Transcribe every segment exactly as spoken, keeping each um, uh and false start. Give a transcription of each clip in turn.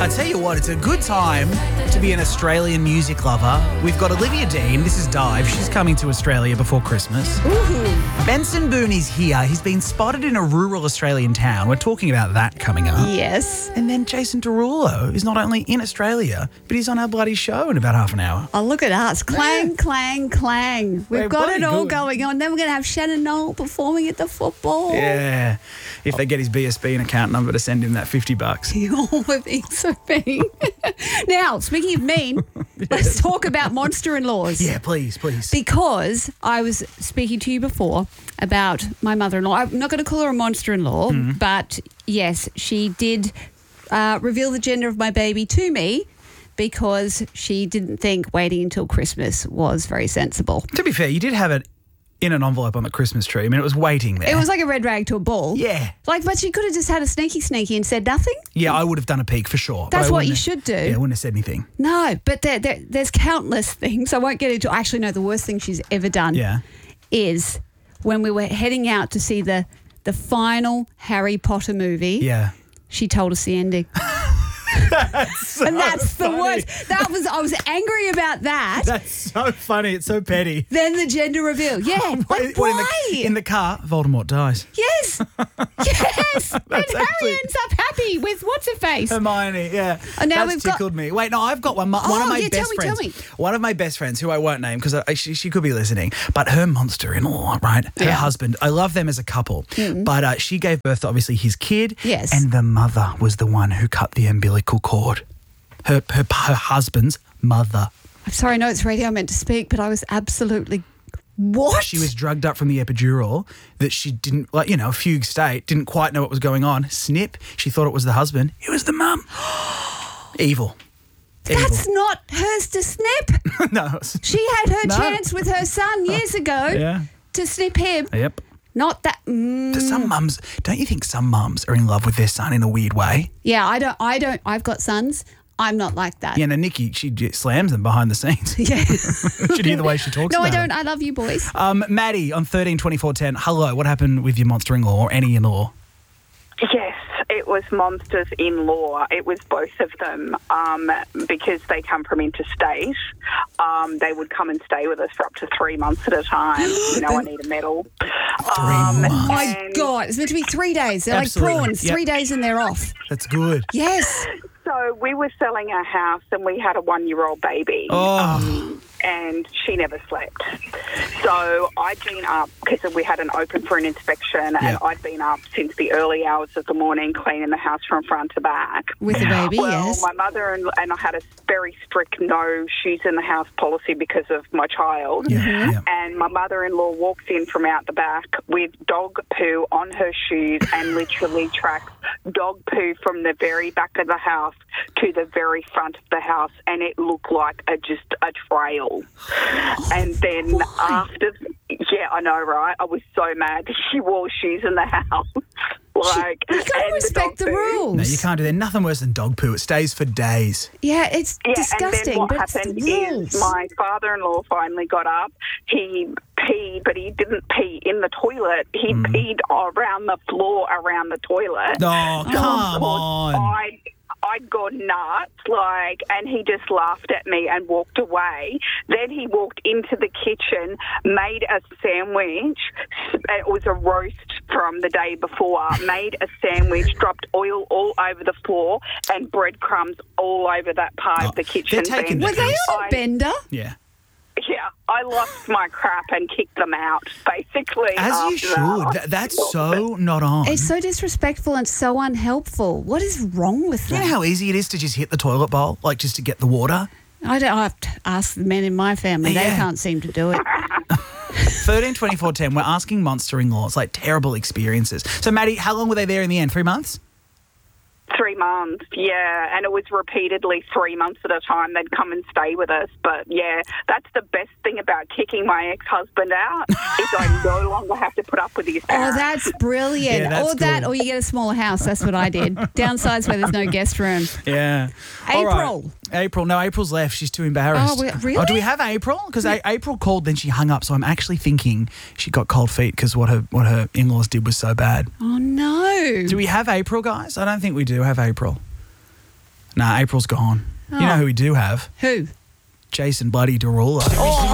I tell you what, it's a good time to be an Australian music lover. We've got Olivia Dean. This is Dive. She's coming to Australia before Christmas. Ooh. Benson Boone is here. He's been spotted in a rural Australian town. We're talking about that coming up. Yes. And then Jason Derulo is not only in Australia, but he's on our bloody show in about half an hour. Oh, look at us. Clang, clang, clang. We've We're got bloody it all good. going on. Then we're going to have Shannon Knoll performing at the football. Yeah. If they get his B S B and account number to send him that fifty bucks. Oh, we're being so mean. Now, speaking of mean, let's talk about monster-in-laws. Yeah, please, please. Because I was speaking to you before about my mother-in-law. I'm not going to call her a monster-in-law, Mm-hmm. but yes, she did uh, reveal the gender of my baby to me because she didn't think waiting until Christmas was very sensible. To be fair, you did have it in an envelope on the Christmas tree. I mean, it was waiting there. It was like a red rag to a bull. Yeah. Like, but she could have just had a sneaky sneaky and said nothing. Yeah, I would have done a peek for sure. but That's I what wouldn't you have- should do. Yeah, I wouldn't have said anything. No, but there, there, there's countless things. I won't get into. Actually, no, the worst thing she's ever done Yeah. is when we were heading out to see the the final Harry Potter movie. Yeah. She told us the ending. So And that's funny. the worst. That was I was angry about that. That's so funny. It's so petty. Then the gender reveal. Yeah. Like, What, in, why? the, in the car, Voldemort dies. Yes. Yes. And Harry actually- ends up happy with what's her face. Hermione, yeah. Oh, now That's we've got- tickled me. Wait, no, I've got one. My, one Oh, of my yeah, tell best me, friends. tell me. One of my best friends, who I won't name because she, she could be listening, but her monster-in-law, right? Her Yeah. husband. I love them as a couple, but uh, she gave birth to obviously his kid. Yes. And the mother was the one who cut the umbilical cord. Her her, her husband's mother. I'm sorry, no, it's radio I meant to speak, but I was absolutely what? She was drugged up from the epidural that she didn't, like, you know, fugue state, didn't quite know what was going on. Snip, she thought it was the husband. It was the mum. Evil. That's Evil. not hers to snip. No. it's- She had her No. chance with her son years ago Yeah. to snip him. Yep. Not that. Mm, But some mums, don't you think some mums are in love with their son in a weird way? yeah, I don't. I don't. I've got sons. I'm not like that. Yeah, no, Nikki, she j- slams them behind the scenes. Yeah. You should hear the way she talks No, about I don't. them. I love you, boys. Um, Maddie on thirteen twenty-four ten. Hello, what happened with your monster-in-law or any in-law? Yes, it was monsters in law. It was both of them um, because they come from interstate. Um, they would come and stay with us for up to three months at a time. You know, I need a medal. Three Um, months. Oh my and God, it's meant to be three days. They're Absolutely. like prawns. Yep. Three days and they're off. That's good. Yes. So we were selling our house and we had a one-year-old baby. Oh. Um, and she never slept. So I'd been up because we had an open for an inspection, Yeah. and I'd been up since the early hours of the morning cleaning the house from front to back. With the baby, Well, yes. my mother and, and I had a very strict no shoes in the house policy because of my child. Yeah, Mm-hmm. yeah. And my mother-in-law walks in from out the back with dog poo on her shoes and literally tracks dog poo from the very back of the house to the very front of the house, and it looked like a, just a trail. And then Why? after, yeah, I know, right? I was so mad that she wore shoes in the house. Like, You got to and respect the dog poo. rules. No, you can't do that. Nothing worse than dog poo. It stays for days. Yeah, it's Yeah, disgusting. and then what but it's happened the rules. is my father-in-law finally got up. He peed, but he didn't pee in the toilet. He Mm. peed around the floor around the toilet. Oh, So, come of course, on. I, I'd gone nuts, like, and he just laughed at me and walked away. Then he walked into the kitchen, made a sandwich. It was a roast from the day before. Made a sandwich, dropped oil all over the floor and breadcrumbs all over that part Oh, of the kitchen. they're taking bench. Were they on a I- bender? Yeah. Yeah, I lost my crap and kicked them out, basically. As you after should. that. Th- that's so not on. It's so disrespectful and so unhelpful. What is wrong with you know them? how easy it is to just hit the toilet bowl, like just to get the water? I don't. I have to ask the men in my family. They Yeah. can't seem to do it. thirteen twenty-four ten. We're asking monster-in-laws, like terrible experiences. So, Maddie, how long were they there in the end? Three months? Three months, yeah, and it was repeatedly three months at a time. They'd come and stay with us, but yeah, that's the best thing about kicking my ex-husband out is I no longer have to put up with his Oh, parents. that's brilliant. Yeah, that's or that, cool. or you get a smaller house. That's what I did. Downsize where there's no guest room. Yeah. All right. April. April. No, April's left. She's too embarrassed. Oh, we- really? Oh, do we have April? Because April called, then she hung up. So I'm actually thinking she got cold feet because what her what her in-laws did was so bad. Oh no. Do we have April, guys? I don't think we do have April. Nah, April's gone. You know who we do have? Who? Jason Bloody Derulo.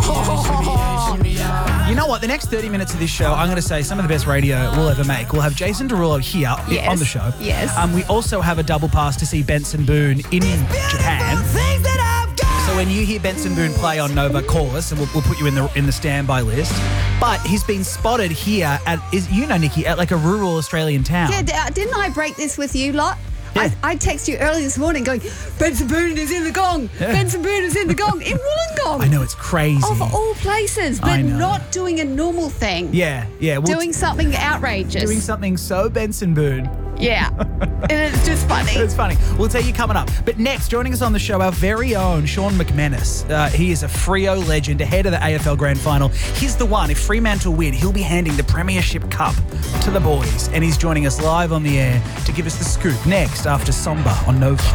You know what? The next thirty minutes of this show, I'm going to say some of the best radio we'll ever make. We'll have Jason Derulo here Yes. on the show. Yes. Um, we also have a double pass to see Benson Boone in Japan. So when you hear Benson Boone play on Nova, call us and we'll, we'll put you in the in the standby list. But he's been spotted here at, is you know, Nikki, at like a rural Australian town. Yeah, d- uh, didn't I break this with you lot? Yeah. I, I texted you early this morning going, Benson Boone is in the gong. Yeah. Benson Boone is in the gong in Wollongong. I know, it's crazy. Of all places, I but know. not doing a normal thing. Yeah, yeah. Well, Doing something outrageous. doing something so Benson Boone. Yeah. And it's just funny. It's funny. We'll tell you coming up. But next, joining us on the show, our very own Sean McManus. Uh, he is a Freo legend, ahead of the A F L Grand Final. He's the one. If Fremantle win, he'll be handing the Premiership Cup to the boys. And he's joining us live on the air to give us the scoop next after Somber on Nova.